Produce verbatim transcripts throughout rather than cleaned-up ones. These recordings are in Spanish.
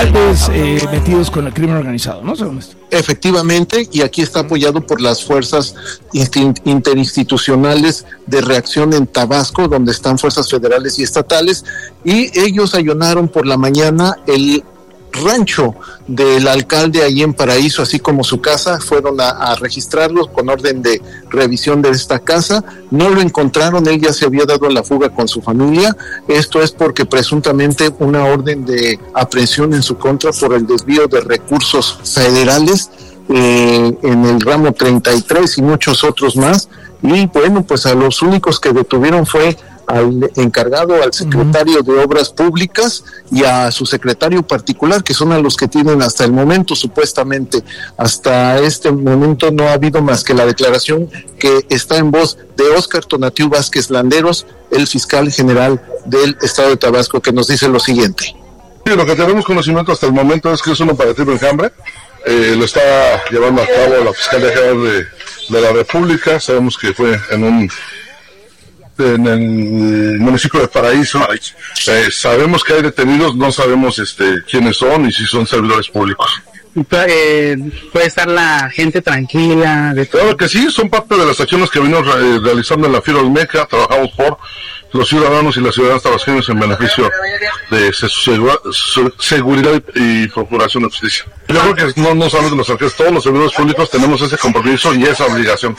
Eh, metidos con el crimen organizado, ¿no? Según esto. Efectivamente, y aquí está apoyado por las fuerzas interinstitucionales de reacción en Tabasco, donde están fuerzas federales y estatales, y ellos allanaron por la mañana el rancho del alcalde ahí en Paraíso, así como su casa. Fueron a, a registrarlo con orden de revisión de esta casa. No lo encontraron, él ya se había dado a la fuga con su familia. Esto es porque presuntamente una orden de aprehensión en su contra por el desvío de recursos federales eh, en el ramo treinta y tres y muchos otros más. Y bueno, pues a los únicos que detuvieron fue al encargado, al secretario uh-huh. de Obras Públicas y a su secretario particular, que son a los que tienen hasta el momento, supuestamente. Hasta este momento no ha habido más que la declaración que está en voz de Óscar Tonatiuh Vázquez Landeros, el fiscal general del estado de Tabasco, que nos dice lo siguiente. Sí, lo que tenemos conocimiento hasta el momento es que es un operativo enjambre. Eh, lo está llevando a cabo la Fiscalía General de, de la República. Sabemos que fue en un en el municipio de Paraíso. Eh, sabemos que hay detenidos, no sabemos este quiénes son y si son servidores públicos. Eh, puede estar la gente tranquila. De todo. Claro que sí, son parte de las acciones que venimos eh, realizando en la Fiera Olmeca. Trabajamos por los ciudadanos y las ciudadanas tabasqueñas en beneficio de su, su seguridad y procuración de justicia. Yo creo que no, no solamente los alcaldes, todos los servidores públicos tenemos ese compromiso y esa obligación.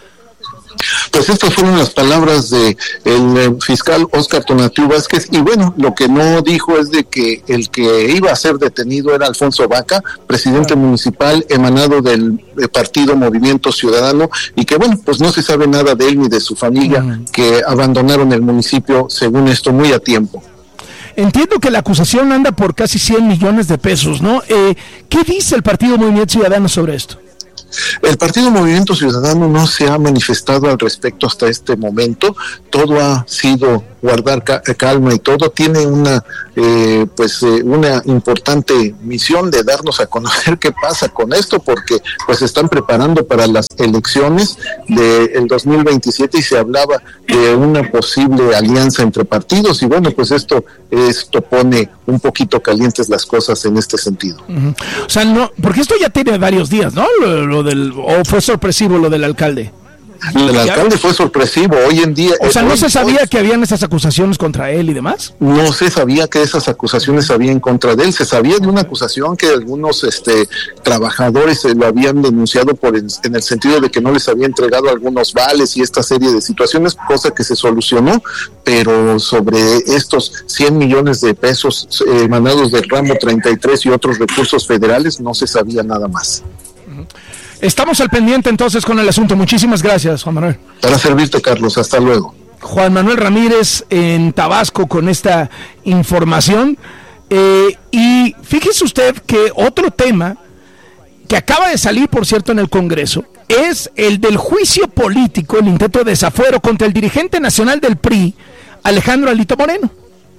Pues estas fueron las palabras de el fiscal Óscar Tonatiuh Vázquez, y bueno, lo que no dijo es de que el que iba a ser detenido era Alfonso Vaca, presidente municipal emanado del partido Movimiento Ciudadano, y que bueno, pues no se sabe nada de él ni de su familia, uh-huh. que abandonaron el municipio, según esto, muy a tiempo. Entiendo que la acusación anda por casi cien millones de pesos, ¿no? Eh, ¿Qué dice el partido Movimiento Ciudadano sobre esto? El Partido Movimiento Ciudadano no se ha manifestado al respecto hasta este momento. Todo ha sido guardar ca- calma y todo. Tiene una eh, pues eh, una importante misión de darnos a conocer qué pasa con esto, porque pues se están preparando para las elecciones del dos mil veintisiete y se hablaba de una posible alianza entre partidos, y bueno, pues esto esto pone un poquito calientes las cosas en este sentido. Uh-huh. O sea, no, porque esto ya tiene varios días, ¿no? Lo, lo del, o fue sorpresivo lo del alcalde. El alcalde fue sorpresivo, hoy en día... O sea, ¿no hoy, se sabía hoy, que habían esas acusaciones contra él y demás? No se sabía que esas acusaciones había en contra de él, se sabía de una acusación que algunos este trabajadores lo habían denunciado por en, en el sentido de que no les había entregado algunos vales y esta serie de situaciones, cosa que se solucionó, pero sobre estos cien millones de pesos eh, emanados del ramo treinta y tres y otros recursos federales no se sabía nada más. Uh-huh. Estamos al pendiente entonces con el asunto. Muchísimas gracias, Juan Manuel. Para servirte, Carlos. Hasta luego. Juan Manuel Ramírez en Tabasco con esta información. Eh, y fíjese usted que otro tema que acaba de salir, por cierto, en el Congreso, es el del juicio político, el intento de desafuero contra el dirigente nacional del P R I, Alejandro Alito Moreno.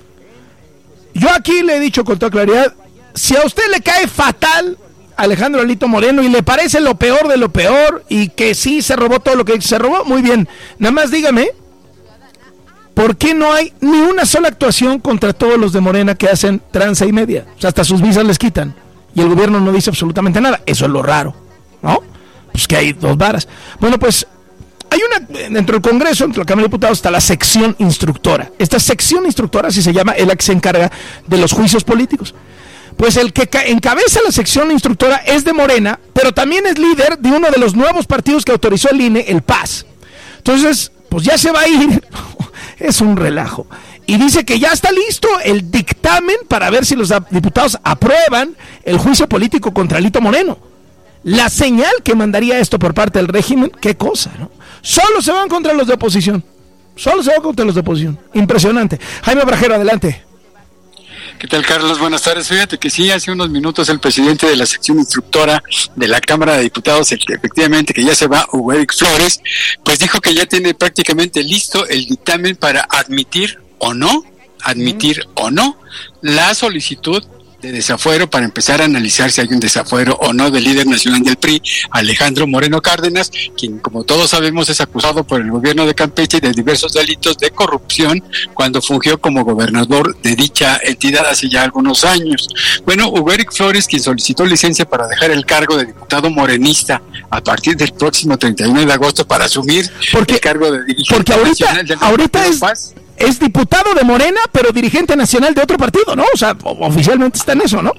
Yo aquí le he dicho con toda claridad, si a usted le cae fatal Alejandro Alito Moreno y le parece lo peor de lo peor y que sí se robó todo lo que se robó, muy bien. Nada más dígame, ¿por qué no hay ni una sola actuación contra todos los de Morena que hacen tranza y media? O sea, hasta sus visas les quitan y el gobierno no dice absolutamente nada. Eso es lo raro, ¿no? Pues que hay dos varas. Bueno, pues hay una, dentro del Congreso, dentro de la Cámara de Diputados, está la sección instructora. Esta sección instructora, así se llama, es la que se encarga de los juicios políticos. Pues el que encabeza la sección instructora es de Morena, pero también es líder de uno de los nuevos partidos que autorizó el I N E, el P A S. Entonces, pues ya se va a ir. Es un relajo. Y dice que ya está listo el dictamen para ver si los diputados aprueban el juicio político contra Alito Moreno. La señal que mandaría esto por parte del régimen, qué cosa, ¿no? Solo se van contra los de oposición. Solo se van contra los de oposición. Impresionante. Jaime Brajero, adelante. ¿Qué tal, Carlos? Buenas tardes. Fíjate que sí, hace unos minutos el presidente de la sección instructora de la Cámara de Diputados, el que efectivamente que ya se va, Hugo Eric Flores, pues dijo que ya tiene prácticamente listo el dictamen para admitir o no, admitir mm. o no, la solicitud de desafuero para empezar a analizar si hay un desafuero o no del líder nacional del P R I, Alejandro Moreno Cárdenas, quien, como todos sabemos, es acusado por el gobierno de Campeche de diversos delitos de corrupción cuando fungió como gobernador de dicha entidad hace ya algunos años. Bueno, Hugo Eric Flores, quien solicitó licencia para dejar el cargo de diputado morenista a partir del próximo treinta y uno de agosto para asumir porque, el cargo de dirigente porque ahorita, nacional del ahorita es, Paz. es diputado de Morena, pero dirigente nacional de otro partido, ¿no? O sea, oficialmente está en eso, ¿no?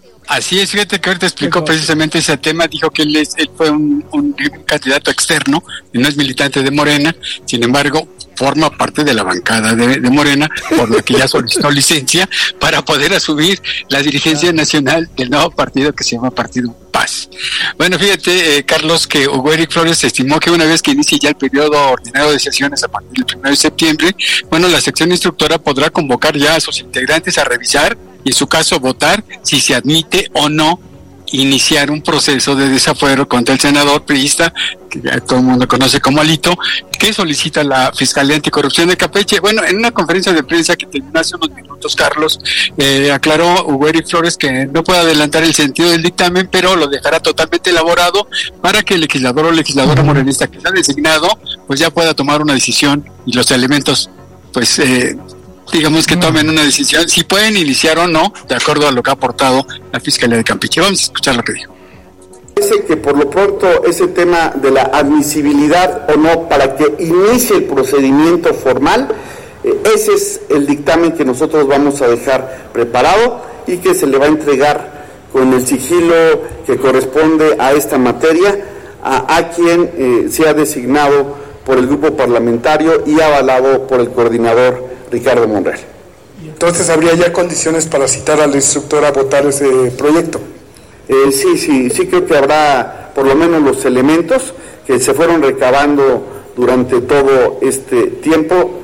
Así es, fíjate que ahorita explicó precisamente ese tema, dijo que él, es, él fue un, un candidato externo, y no es militante de Morena, sin embargo, forma parte de la bancada de, de Morena, por lo que ya solicitó licencia para poder asumir la dirigencia nacional del nuevo partido que se llama Partido Paz. Bueno, fíjate, eh, Carlos, que Hugo Eric Flores estimó que una vez que inicie ya el periodo ordinario de sesiones a partir del primero de septiembre, bueno, la sección instructora podrá convocar ya a sus integrantes a revisar y en su caso votar si se admite o no iniciar un proceso de desafuero contra el senador priista, que ya todo el mundo conoce como Alito, que solicita la Fiscalía Anticorrupción de Campeche. Bueno, en una conferencia de prensa que terminó hace unos minutos, Carlos, eh, aclaró Hugo Eric Flores que no puede adelantar el sentido del dictamen, pero lo dejará totalmente elaborado para que el legislador o legisladora morenista que sea designado, pues ya pueda tomar una decisión y los elementos, pues, eh, digamos que tomen una decisión si pueden iniciar o no, de acuerdo a lo que ha aportado la Fiscalía de Campeche. Vamos a escuchar lo que dijo. Parece que por lo pronto ese tema de la admisibilidad o no para que inicie el procedimiento formal, eh, ese es el dictamen que nosotros vamos a dejar preparado y que se le va a entregar con el sigilo que corresponde a esta materia a, a quien eh, sea designado por el grupo parlamentario y avalado por el coordinador Ricardo Monreal. Entonces, ¿habría ya condiciones para citar a la instructora a votar ese proyecto? Eh, sí, sí, sí creo que habrá por lo menos los elementos que se fueron recabando durante todo este tiempo.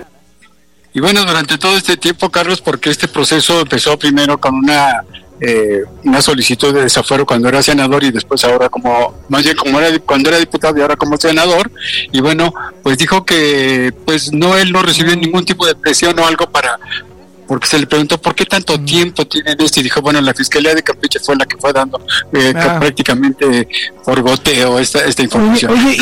Y bueno, durante todo este tiempo, Carlos, porque este proceso empezó primero con una eh, una solicitud de desafuero cuando era senador y después ahora como, más bien como era cuando era diputado y ahora como senador, y bueno, pues dijo que pues no, él no recibió ningún tipo de presión o algo para, porque se le preguntó por qué tanto tiempo tienen esto y dijo, bueno, la Fiscalía de Campeche fue la que fue dando eh, ah. prácticamente por goteo esta, esta información. Oye, oye,